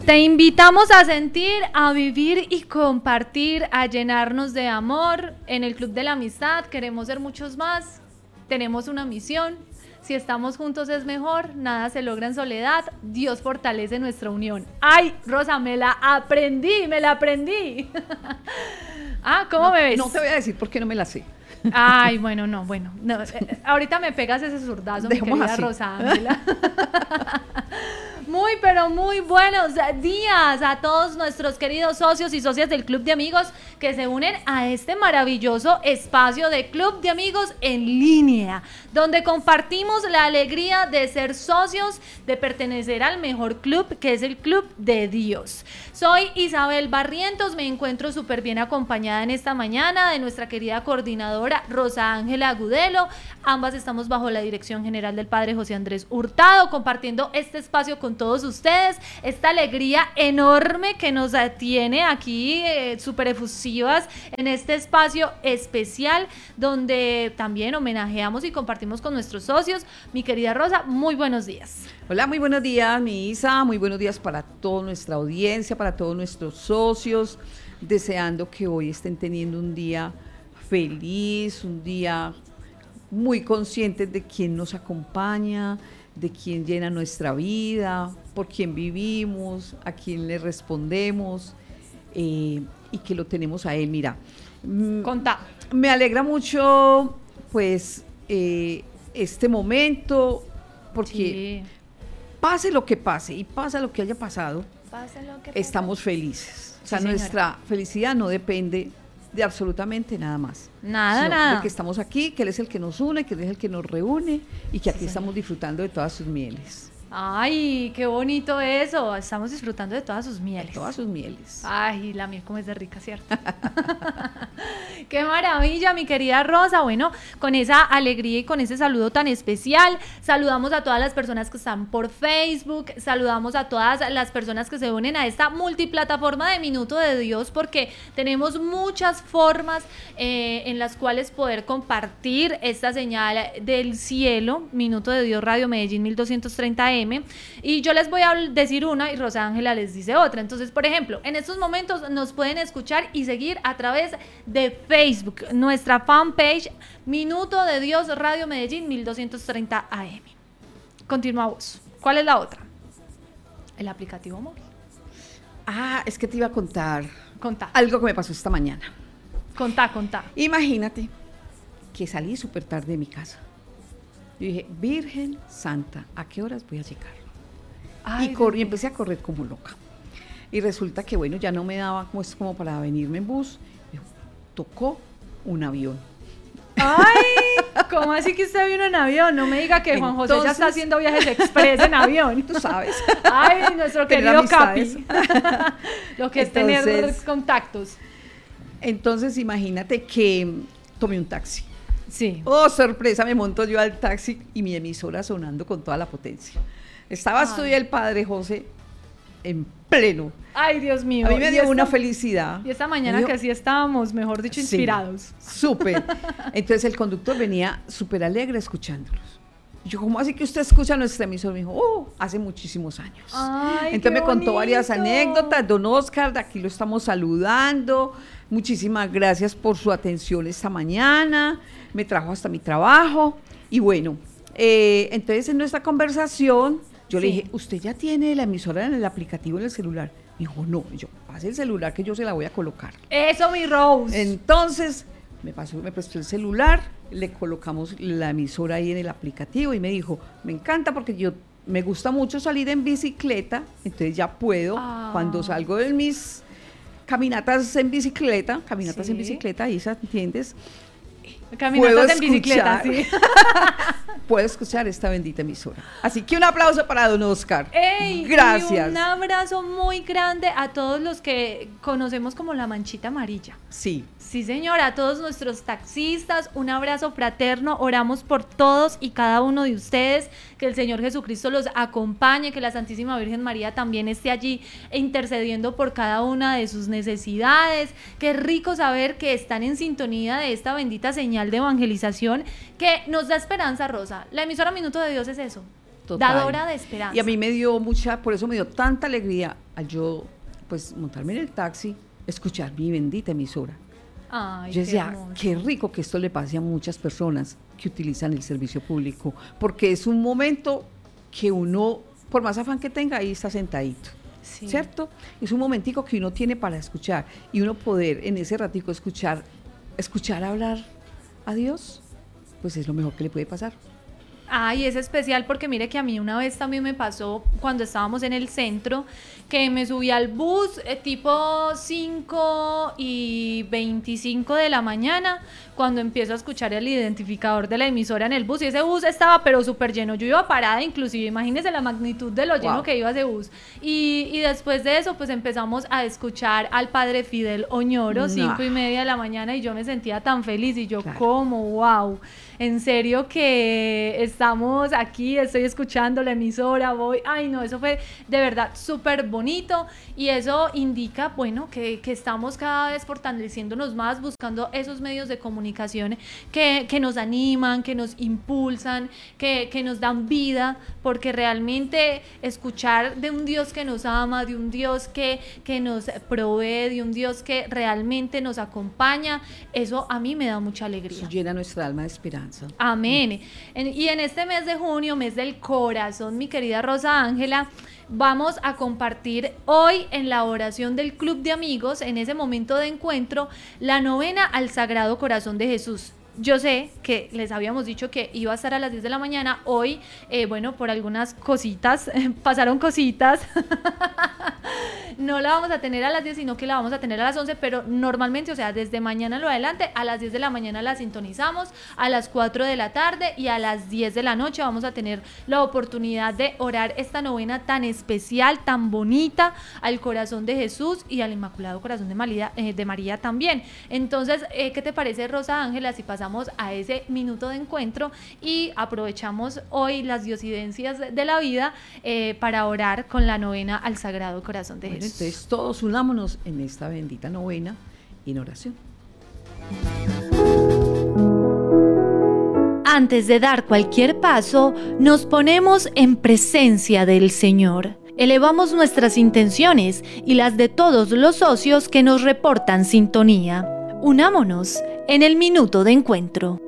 Te invitamos a sentir, a vivir y compartir, a llenarnos de amor. En el Club de la Amistad queremos ser muchos más, tenemos una misión. Si estamos juntos es mejor, nada se logra en soledad, Dios fortalece nuestra unión. ¡Ay, Rosa, me la aprendí! ¿Cómo me ves? No te voy a decir por qué no me la sé. Ay, bueno, no, ahorita me pegas ese zurdazo, mi querida así. Rosa Ángela. Muy, pero muy buenos días a todos nuestros queridos socios y socias del Club de Amigos que se unen a este maravilloso espacio de Club de Amigos en línea, donde compartimos la alegría de ser socios, de pertenecer al mejor club, que es el Club de Dios. Soy Isabel Barrientos, me encuentro súper bien acompañada en esta mañana de nuestra querida coordinadora Rosa Ángela Agudelo. Ambas estamos bajo la dirección general del Padre José Andrés Hurtado, compartiendo este espacio con todos ustedes, esta alegría enorme que nos tiene aquí súper efusivas en este espacio especial donde también homenajeamos y compartimos con nuestros socios. Mi querida Rosa, muy buenos días. Hola, muy buenos días, mi Isa, muy buenos días para toda nuestra audiencia, para todos nuestros socios, deseando que hoy estén teniendo un día feliz, un día muy conscientes de quién nos acompaña, de quién llena nuestra vida, por quién vivimos, a quién le respondemos y que lo tenemos a él. Mira, Contá. Me alegra mucho pues este momento porque pase lo que pase y pasa lo que haya pasado, estamos felices. O sea, nuestra felicidad no depende de absolutamente nada más. Nada. De que estamos aquí, que Él es el que nos une, que Él es el que nos reúne y que aquí estamos disfrutando de todas sus mieles. Ay, qué bonito eso. Estamos disfrutando de todas sus mieles. De todas sus mieles. Ay, la miel como es de rica, ¿cierto? Qué maravilla, mi querida Rosa. Bueno, con esa alegría y con ese saludo tan especial, saludamos a todas las personas que están por Facebook, saludamos a todas las personas que se unen a esta multiplataforma de Minuto de Dios, porque tenemos muchas formas en las cuales poder compartir esta señal del cielo, Minuto de Dios Radio Medellín 1230M. Y yo les voy a decir una y Rosa Ángela les dice otra. Entonces, por ejemplo, en estos momentos nos pueden escuchar y seguir a través de Facebook, nuestra fanpage Minuto de Dios Radio Medellín 1230 AM. Continuamos. ¿Cuál es la otra? El aplicativo móvil. Es que te iba a contar Contá. algo que me pasó esta mañana. Contá. Imagínate que salí súper tarde de mi casa. Yo dije, Virgen Santa, ¿a qué horas voy a llegar? Y empecé a correr como loca. Y resulta que, bueno, ya no me daba como para venirme en bus. Dijo, tocó un avión. Ay, ¿cómo así que usted vino en avión? No me diga que Juan José ya está haciendo viajes express en avión. Tú sabes. Ay, nuestro querido Capi. Lo que es tener contactos. Entonces, imagínate que tomé un taxi. Sí. Oh, sorpresa, me monto yo al taxi y mi emisora sonando con toda la potencia. Estaba estudiando el Padre José en pleno. Ay, Dios mío. A mí me dio una felicidad. Y esta mañana que así estábamos, mejor dicho, inspirados. Sí, súper. Entonces el conductor venía súper alegre escuchándolos. Y yo, ¿cómo así que usted escucha nuestra emisora? Me dijo, hace muchísimos años. Ay, entonces me contó varias anécdotas. Don Oscar, de aquí lo estamos saludando. Muchísimas gracias por su atención esta mañana. Me trajo hasta mi trabajo. Y bueno, entonces en nuestra conversación, yo le dije, ¿usted ya tiene la emisora en el aplicativo en el celular? Me dijo, no. Y yo, pase el celular que yo se la voy a colocar. Eso, mi Rose. Entonces, me prestó el celular, le colocamos la emisora ahí en el aplicativo y me dijo, me encanta porque me gusta mucho salir en bicicleta, entonces ya puedo, cuando salgo de mis caminatas en bicicleta, Isa, ¿entiendes? Caminatas en bicicleta, sí. Puedo escuchar esta bendita emisora. Así que un aplauso para don Oscar. ¡Ey! Gracias. Y un abrazo muy grande a todos los que conocemos como la manchita amarilla. Sí. Sí, señora, a todos nuestros taxistas, un abrazo fraterno, oramos por todos y cada uno de ustedes, que el Señor Jesucristo los acompañe, que la Santísima Virgen María también esté allí intercediendo por cada una de sus necesidades. Qué rico saber que están en sintonía de esta bendita señal de evangelización que nos da esperanza, Rosa. La emisora Minuto de Dios es eso. Total. dadora de esperanza. Y a mí me dio por eso me dio tanta alegría al yo, pues, montarme en el taxi, escuchar mi bendita emisora. Ay, Yo qué decía, hermoso. qué rico que esto le pase a muchas personas que utilizan el servicio público, porque es un momento que uno, por más afán que tenga, ahí está sentadito. Sí. ¿Cierto? Es un momentico que uno tiene para escuchar y uno poder en ese ratico escuchar hablar a Dios, pues es lo mejor que le puede pasar. Ay, es especial porque mire que a mí una vez también me pasó cuando estábamos en el centro, que me subí al bus tipo 5:25 de la mañana, cuando empiezo a escuchar el identificador de la emisora en el bus, y ese bus estaba pero súper lleno, yo iba parada inclusive, imagínense la magnitud de lo lleno Wow. que iba ese bus, y después de eso pues empezamos a escuchar al padre Fidel Oñoro, No. 5:30 de la mañana, y yo me sentía tan feliz, y yo Claro. como, wow, en serio que estamos aquí, estoy escuchando la emisora, ay no, eso fue de verdad súper bonito, y eso indica, bueno, que estamos cada vez fortaleciéndonos más, buscando esos medios de comunicación que nos animan, que nos impulsan, que nos dan vida, porque realmente escuchar de un Dios que nos ama, de un Dios que nos provee, de un Dios que realmente nos acompaña, eso a mí me da mucha alegría. Eso llena nuestra alma de esperanza. Amén. Y en este mes de junio, mes del corazón, mi querida Rosa Ángela, vamos a compartir hoy en la oración del Club de Amigos, en ese momento de encuentro, la novena al Sagrado Corazón de Jesús. Yo sé que les habíamos dicho que iba a estar a las 10 de la mañana, hoy, bueno, por algunas cositas, pasaron cositas, no la vamos a tener a las 10, sino que la vamos a tener a las 11, pero normalmente, o sea, desde mañana en lo adelante, a las 10 de la mañana la sintonizamos, a las 4 de la tarde y a las 10 de la noche vamos a tener la oportunidad de orar esta novena tan especial, tan bonita, al corazón de Jesús y al Inmaculado Corazón de María también. Entonces, ¿qué te parece, Rosa Ángela, si pasamos a ese minuto de encuentro y aprovechamos hoy las diosidencias de la vida para orar con la novena al Sagrado Corazón de Jesús? Entonces todos unámonos en esta bendita novena en oración. Antes de dar cualquier paso, nos ponemos en presencia del Señor. Elevamos nuestras intenciones y las de todos los socios que nos reportan sintonía. Unámonos en el minuto de encuentro.